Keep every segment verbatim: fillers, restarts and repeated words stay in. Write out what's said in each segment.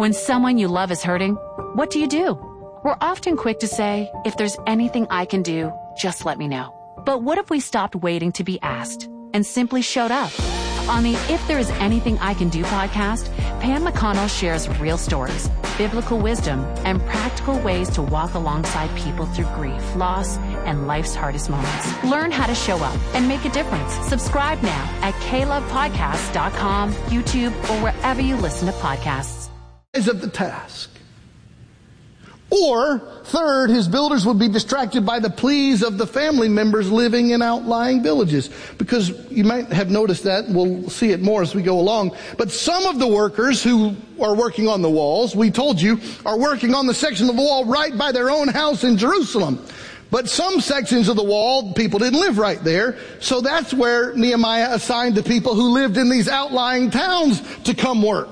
When someone you love is hurting, what do you do? We're often quick to say, if there's anything I can do, just let me know. But what if we stopped waiting to be asked and simply showed up? On the If There Is Anything I Can Do podcast, Pam McConnell shares real stories, biblical wisdom, and practical ways to walk alongside people through grief, loss, and life's hardest moments. Learn how to show up and make a difference. Subscribe now at k love podcast dot com, YouTube, or wherever you listen to podcasts. Of the task. Or, third, his builders would be distracted by the pleas of the family members living in outlying villages. Because you might have noticed that, we'll see it more as we go along, but some of the workers who are working on the walls, we told you, are working on the section of the wall right by their own house in Jerusalem. But some sections of the wall, people didn't live right there. So that's where Nehemiah assigned the people who lived in these outlying towns to come work.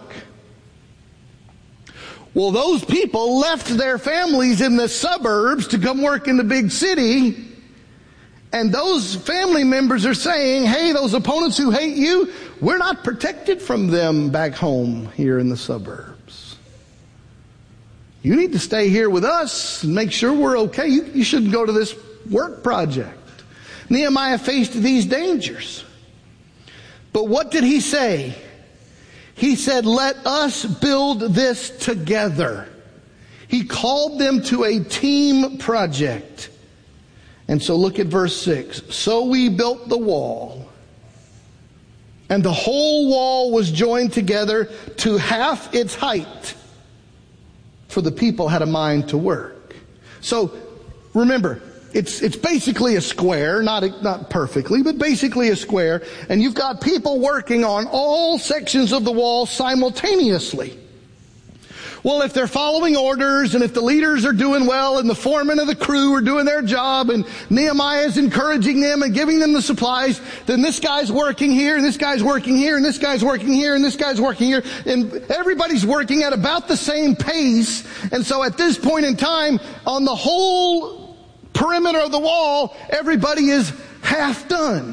Well, those people left their families in the suburbs to come work in the big city. And those family members are saying, hey, those opponents who hate you, we're not protected from them back home here in the suburbs. You need to stay here with us and make sure we're okay. You, you shouldn't go to this work project. Nehemiah faced these dangers. But what did he say? He said, let us build this together. He called them to a team project. And so look at verse six. So we built the wall, and the whole wall was joined together to half its height, for the people had a mind to work. So remember, It's it's basically a square, not not perfectly, but basically a square. And you've got people working on all sections of the wall simultaneously. Well, if they're following orders, and if the leaders are doing well, and the foremen of the crew are doing their job, and Nehemiah is encouraging them and giving them the supplies, then this guy's working here, and this guy's working here, and this guy's working here, and this guy's working here, and everybody's working at about the same pace. And so at this point in time, on the whole perimeter of the wall, everybody is half done.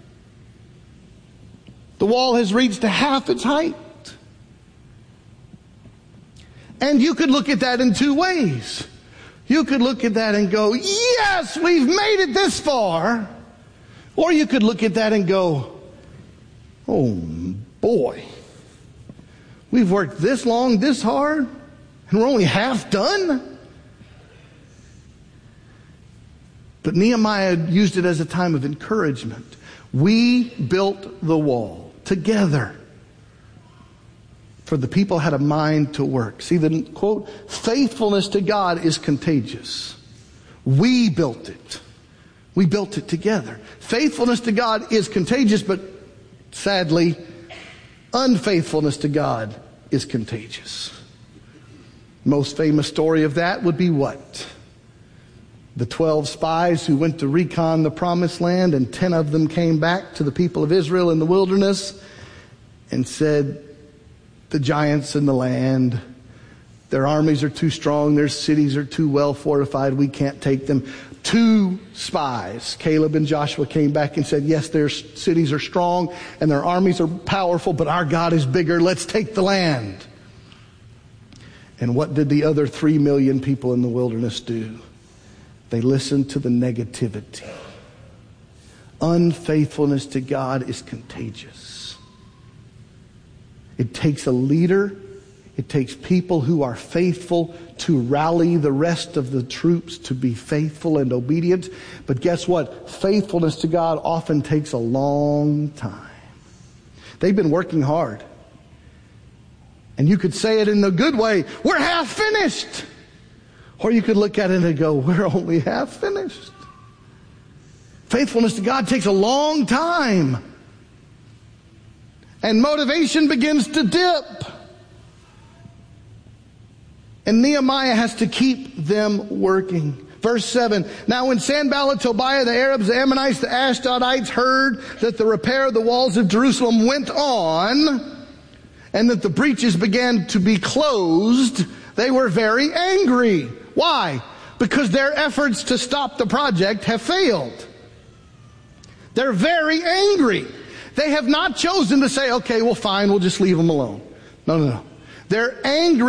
The wall has reached to half its height. And you could look at that in two ways. You could look at that and go, yes, we've made it this far. Or you could look at that and go, oh boy, we've worked this long, this hard, and we're only half done. But Nehemiah used it as a time of encouragement. We built the wall together, for the people had a mind to work. See, the quote, faithfulness to God is contagious. We built it. We built it together. Faithfulness to God is contagious, but sadly, unfaithfulness to God is contagious. Most famous story of that would be what? The twelve spies who went to recon the promised land, and ten of them came back to the people of Israel in the wilderness and said, the giants in the land, their armies are too strong, their cities are too well fortified, we can't take them. Two spies, Caleb and Joshua, came back and said, yes, their cities are strong and their armies are powerful, but our God is bigger, let's take the land. And what did the other three million people in the wilderness do? They listened to the negativity. Unfaithfulness to God is contagious. It takes a leader, it takes people who are faithful to rally the rest of the troops to be faithful and obedient. But guess what? Faithfulness to God often takes a long time. They've been working hard. And you could say it in the good way, we're half finished. Or you could look at it and go, we're only half finished. Faithfulness to God takes a long time. And motivation begins to dip. And Nehemiah has to keep them working. Verse seven, now when Sanballat, Tobiah, the Arabs, the Ammonites, the Ashdodites heard that the repair of the walls of Jerusalem went on, and that the breaches began to be closed, they were very angry. Why? Because their efforts to stop the project have failed. They're very angry. They have not chosen to say, okay, well fine, we'll just leave them alone. No, no, no. They're angry